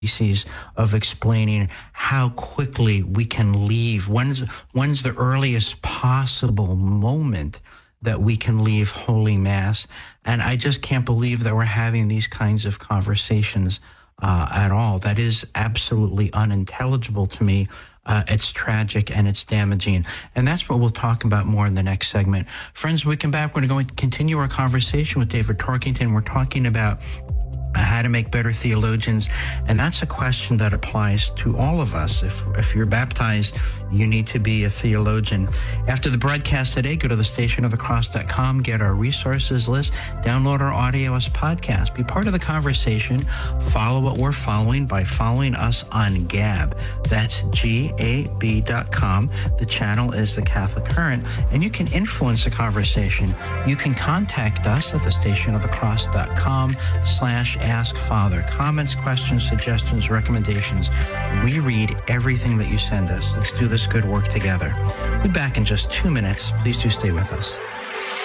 of explaining how quickly we can leave. When's the earliest possible moment that we can leave Holy Mass? And I just can't believe that we're having these kinds of conversations at all. That is absolutely unintelligible to me. It's tragic and it's damaging. And that's what we'll talk about more in the next segment. Friends, when we come back, we're going to continue our conversation with David Torkington. We're talking about how to make better theologians. And that's a question that applies to all of us. If you're baptized, you need to be a theologian. After the broadcast today, go to thestationofthecross.com, get our resources list, download our audio as podcast. Be part of the conversation. Follow what we're following by following us on Gab. That's GAB.com. The channel is The Catholic Current, and you can influence the conversation. You can contact us at thestationofthecross.com/Ask Father. Comments, questions, suggestions, recommendations. We read everything that you send us. Let's do this good work together. We'll be back in just 2 minutes. Please do stay with us.